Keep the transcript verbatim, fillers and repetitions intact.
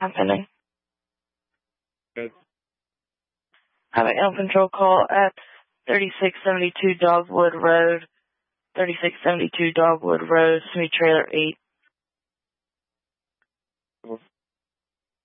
happening. Good. Have an animal control call at thirty-six seventy-two Dogwood Road, thirty-six seventy-two Dogwood Road, semi-trailer eight.